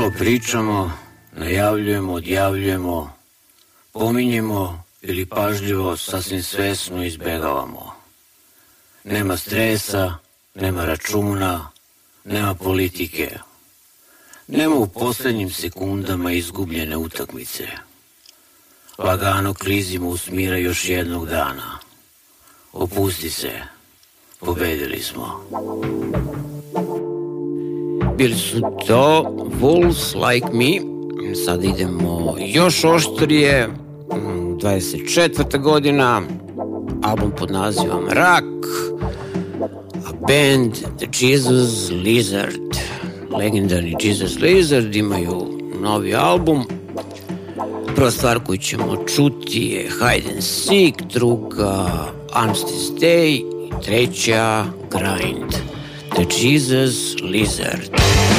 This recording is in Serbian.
Mnogo pričamo, najavljujemo, odjavljujemo, pominjemo ili pažljivo sasvim svesno izbegavamo. Nema stresa, nema računa, nema politike. Nema u poslednjim sekundama izgubljene utakmice. Lagano klizimo u smira još jednog dana. Opusti se, pobedili smo. Bili su to Wolves Like Me. Sad idemo još oštrije. 24. godina, album pod nazivom Rak, a band The Jesus Lizard. Legendarni Jesus Lizard imaju novi album. Prva stvar koju ćemo čuti je Hide and Seek, druga Armistice Day i treća Grind. The Jesus Lizard.